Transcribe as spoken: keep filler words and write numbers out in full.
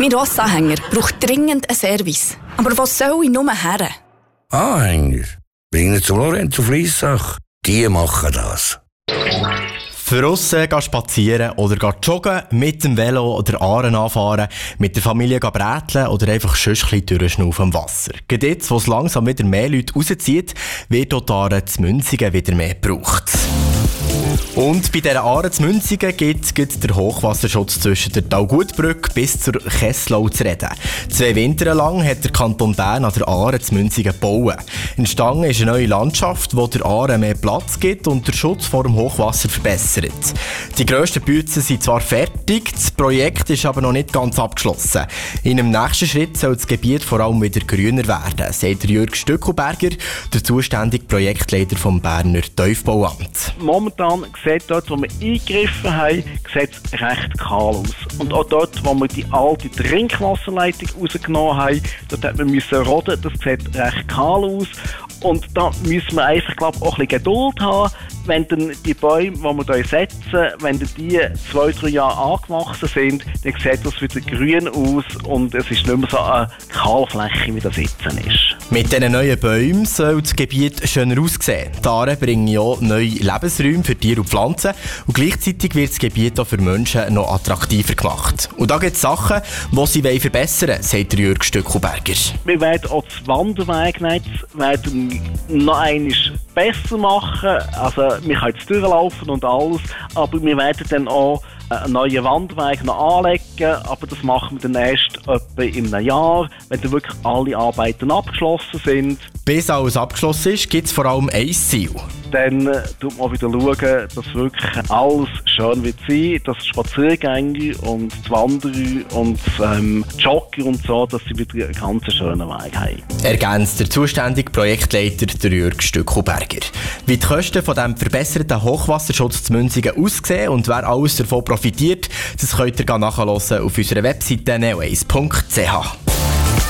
Mein Rossanhänger braucht dringend einen Service. Aber was soll ich nur her? Anhänger? Bringen zu Lorenzo Fliessach. Die machen das. Für aussen gehen spazieren oder gehen joggen, mit dem Velo oder Aaren anfahren, mit der Familie gehen bräteln oder einfach schön ein bisschen durchschnaufen am Wasser. Gerade jetzt, wo es langsam wieder mehr Leute rauszieht, wird auch die Aare zu Münzigen wieder mehr gebraucht. Und bei dieser Aare zu Münzigen gibt es der Hochwasserschutz zwischen der Talgutbrücke bis zur Kesslau zu reden. Zwei Winter lang hat der Kanton Bern an der Aare zu Münzigen gebaut. Entstanden ist eine neue Landschaft, die der Aare mehr Platz gibt und den Schutz vor dem Hochwasser verbessert. Die grössten Bützen sind zwar fertig, das Projekt ist aber noch nicht ganz abgeschlossen. In einem nächsten Schritt soll das Gebiet vor allem wieder grüner werden, sagt Jürg Stückelberger, der zuständige Projektleiter vom Berner Tiefbauamt. Momentan sieht dort, wo wir eingegriffen haben, sieht es recht kahl aus. Und auch dort, wo wir die alte Trinkwasserleitung rausgenommen haben, dort hat man müssen roden, das sieht recht kahl aus. Und da müssen wir einfach, glaube ich, auch ein bisschen Geduld haben, wenn dann die Bäume, die wir hier setzen, wenn dann die zwei, drei Jahre angewachsen sind, dann sieht das wieder grün aus und es ist nicht mehr so eine Kahlfläche, wie das jetzt ist. Mit diesen neuen Bäumen soll das Gebiet schöner aussehen. Die Aare bringen ja neue Lebensräume für Tiere und Pflanzen und gleichzeitig wird das Gebiet auch für Menschen noch attraktiver gemacht. Und da gibt es Sachen, die sie verbessern wollen, sagt Jürg Stückelberger. Wir werden auch das Wanderwegnetz werden noch einmal besser machen. Also wir können jetzt durchlaufen und alles, aber wir werden dann auch einen neuen Wanderweg noch anlegen, aber das machen wir dann erst etwa in einem Jahr, wenn dann wirklich alle Arbeiten abgeschlossen sind. Bis alles abgeschlossen ist, gibt es vor allem ein Ziel. Dann äh, tut man wieder schauen, dass wirklich alles schön wird sein, dass die Spaziergänger und die Wanderer und ähm, die Jogger und so, dass sie wieder einen ganz schönen Weg haben. Ergänzt der zuständige Projektleiter der Jürg Stückelberger. Wie die Kosten von diesem verbesserten Hochwasserschutz zu Münzigen aussehen und wer alles davon profitiert, das könnt ihr nachhören auf unserer Webseite neo eins punkt c h.